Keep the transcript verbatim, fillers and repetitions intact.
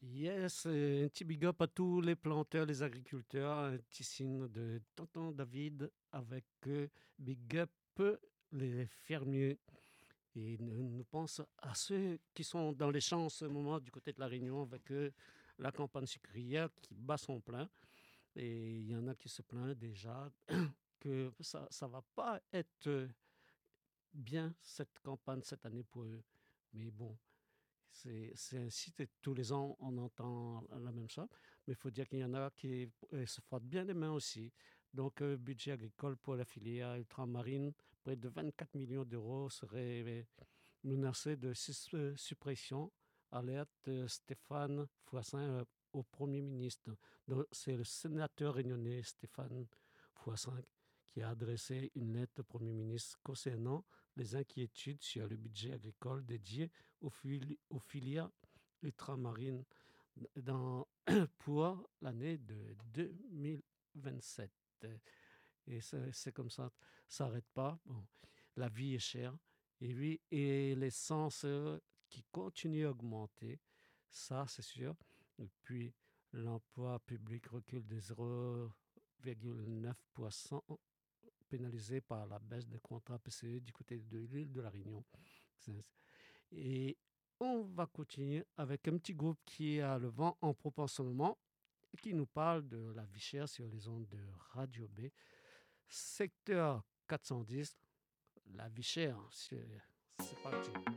Yes, euh, un petit big up à tous les planteurs, les agriculteurs, un petit signe de tonton David avec euh, big up euh, les fermiers. Et nous, nous pense à ceux qui sont dans les champs en ce moment du côté de la Réunion avec euh, la campagne sucrière qui bat son plein. Et il y en a qui se plaignent déjà que ça ne va pas être euh, bien cette campagne cette année pour eux. Mais bon, c'est c'est ainsi, t- tous les ans on entend la même chose, mais il faut dire qu'il y en a qui euh, se frottent bien les mains aussi. Donc, euh, budget agricole pour la filière ultramarine, près de vingt-quatre millions d'euros serait euh, menacé de sus- euh, suppression. Alerte euh, Stéphane Foissin euh, au Premier ministre. Donc, c'est le sénateur réunionnais Stéphane Foissin qui a adressé une lettre au Premier ministre concernant les inquiétudes sur le budget agricole dédié aux, fili- aux filières ultramarines dans, pour l'année de deux mille vingt-sept. Et c'est c'est comme ça, ça n'arrête pas. Bon, la vie est chère. Et oui, et l'essence euh, qui continue à augmenter, ça c'est sûr. Et puis l'emploi public recule de zéro virgule neuf pour cent, pénalisé par la baisse des contrats P C E du côté de l'île de la Réunion. Et on va continuer avec un petit groupe qui a le vent en propre en ce moment, et qui nous parle de la vie chère sur les ondes de Radio B. Secteur quatre cent dix, la vie chère, c'est c'est parti.